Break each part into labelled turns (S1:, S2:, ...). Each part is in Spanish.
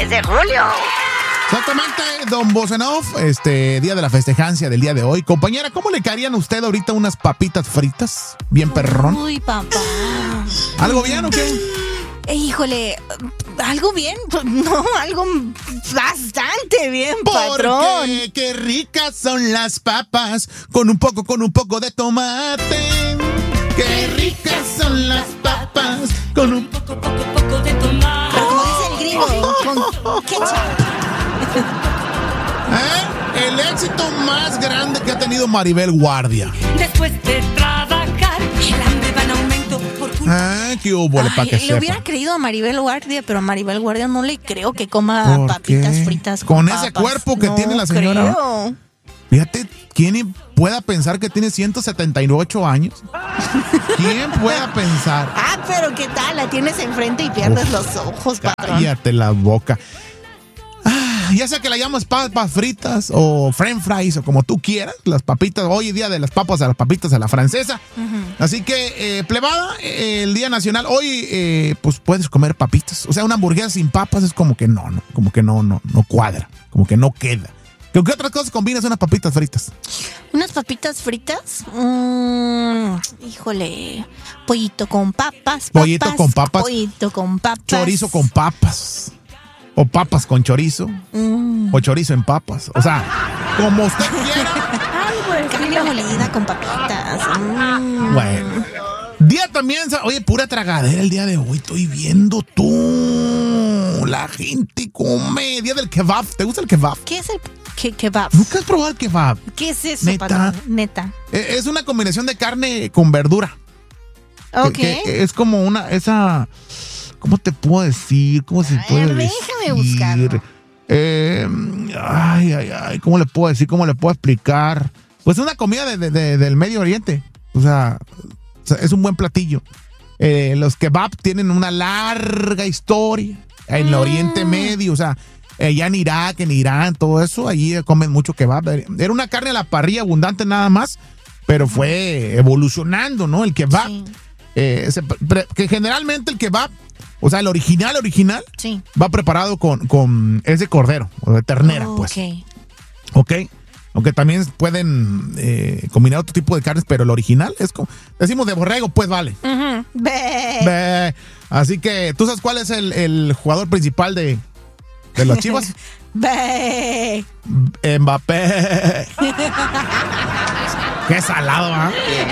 S1: mes de julio.
S2: Exactamente, don Bosenov, día de la festejancia del día de hoy. Compañera, ¿cómo le caerían a usted ahorita unas papitas fritas? Bien perrón.
S3: Uy, papá.
S2: ¿Algo bien o qué?
S3: Híjole, ¿algo bien? No, algo bastante bien, patrón.
S2: Porque qué ricas son las papas con un poco de tomate. Qué ricas son las papas con un poco de tomate.
S3: Como dice el gringo, con ketchup.
S2: El éxito más grande que ha tenido Maribel Guardia.
S4: Después de trabajar, el hambre va en aumento por
S2: ¿Qué hubo? Para que
S3: Le
S2: sepa.
S3: hubiera creído a Maribel Guardia, pero a Maribel Guardia no le creo que coma papitas fritas
S2: con
S3: papas.
S2: ese cuerpo que
S3: no
S2: tiene la señora.
S3: Creo.
S2: Fíjate, ¿quién pueda pensar que tiene 178 años? ¿Quién pueda pensar?
S3: Pero ¿qué tal? La tienes enfrente y pierdes los ojos, patrón.
S2: Cállate la boca. Ya sea que la llamas papas fritas o french fries o como tú quieras, las papitas, hoy día de las papas a las papitas a la francesa. Así que, plebada, el Día Nacional, hoy pues puedes comer papitas. O sea, una hamburguesa sin papas es como que no cuadra, como que no queda. ¿Con qué otras cosas combinas unas papitas fritas?
S3: ¿Unas papitas fritas? Híjole, pollito con papas.
S2: Pollito con papas.
S3: Pollito con papas.
S2: Chorizo con papas. O papas con chorizo. O chorizo en papas. O sea, como usted quiera.
S3: Carne molida con papitas.
S2: Bueno. Día también, oye, pura tragadera el día de hoy. Estoy viendo tú. La gente come. Día del kebab. ¿Te gusta el kebab?
S3: ¿Qué es el kebab?
S2: ¿Nunca has probado el kebab?
S3: ¿Qué es eso,
S2: ¿Neta?
S3: patrón? Neta.
S2: Es una combinación de carne con verdura.
S3: Ok.
S2: Que es como esa... ¿Cómo te puedo decir? ¿Cómo se puede decir?
S3: Déjame buscarlo.
S2: ¿Cómo le puedo decir? ¿Cómo le puedo explicar? Pues es una comida del Medio Oriente. O sea, es un buen platillo. Los kebab tienen una larga historia en el Oriente Medio. O sea, allá en Irak, en Irán, todo eso, allí comen mucho kebab. Era una carne a la parrilla abundante nada más, pero fue evolucionando, ¿no? El kebab.
S3: Sí.
S2: Que generalmente el kebab, o sea, el original,
S3: sí,
S2: va preparado con ese cordero o de ternera, pues. Ok. Aunque también pueden combinar otro tipo de carnes, pero el original es como, decimos de borrego, pues vale. Ve. Así que, ¿tú sabes cuál es el jugador principal de los Chivas? Mbappé. Qué salado, ¿ah?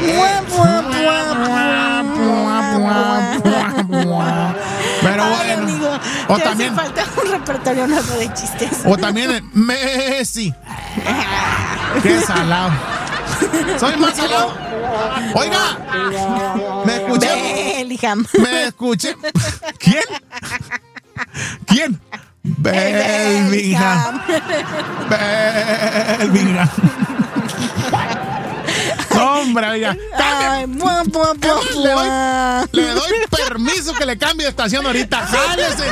S2: Pero bueno.
S3: Amigo,
S2: O
S3: te
S2: también
S3: hace falta un repertorio nuevo de chistes.
S2: O también Messi. Qué salado. Soy más salado. Oiga, me escuché.
S3: Bellingham.
S2: Me escuché. ¿Quién? Bellingham. Hombre, oiga. Le doy permiso que le cambie de estación ahorita. ¡Jálese!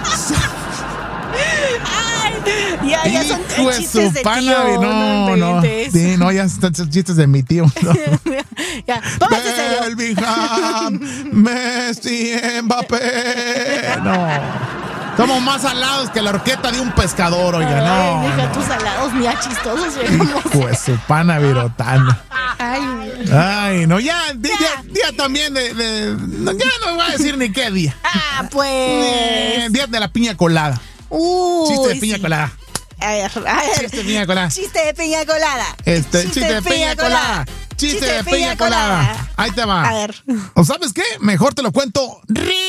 S3: Ya son
S2: Hijo de
S3: chistes
S2: su
S3: de
S2: pana,
S3: tío.
S2: no. Sí, no, ya están chistes de mi tío. No.
S3: Ya, póngase serio.
S2: Bellingham, Messi, Mbappé. No. Somos más salados que la horqueta de un pescador, oiga, no.
S3: Deja tus salados, mira, chistosos.
S2: Hijo de su pana virotana.
S3: Ay,
S2: no, ya también no, ya no voy a decir ni qué día.
S3: Pues.
S2: Día de la piña colada. Chiste de piña colada.
S3: A ver.
S2: Chiste de piña colada.
S3: Chiste de piña colada.
S2: Chiste de piña colada. Chiste de piña colada. Ahí te va.
S3: A ver.
S2: ¿O sabes qué? Mejor te lo cuento.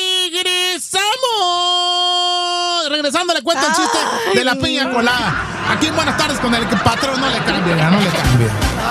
S2: Regresando le cuento el chiste de la piña colada. Aquí en Buenas Tardes con el patrón no le cambia, no le cambia.